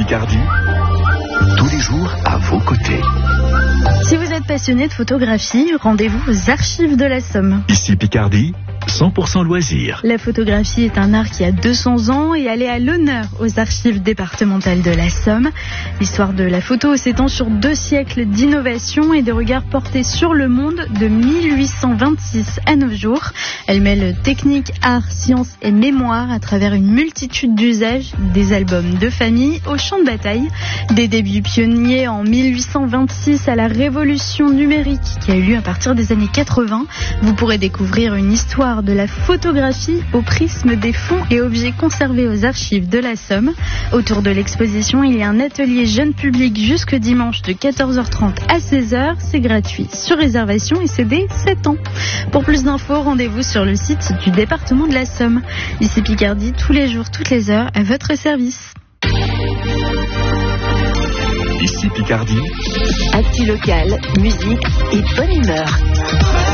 Picardie, tous les jours à vos côtés. Si vous êtes passionné de photographie, rendez-vous aux Archives de la Somme. Ici Picardie, 100% loisirs. La photographie est un art qui a 200 ans et elle est à l'honneur aux Archives départementales de la Somme. L'histoire de la photo s'étend sur 2 siècles d'innovation et de regards portés sur le monde de 1826 à nos jours. Elle mêle technique, art, science et mémoire à travers une multitude d'usages, des albums de famille au champ de bataille, des débuts pionniers en 1826 à la révolution numérique qui a eu lieu à partir des années 80. Vous pourrez découvrir une histoire de la photographie au prisme des fonds et objets conservés aux Archives de la Somme. Autour de l'exposition, il y a un atelier jeune public jusque dimanche de 14h30 à 16h. C'est gratuit sur réservation et c'est dès 7 ans. Pour plus d'infos, rendez-vous sur le site du département de la Somme. Ici Picardie, tous les jours, toutes les heures, à votre service. Ici Picardie, actu local, musique et bonne humeur.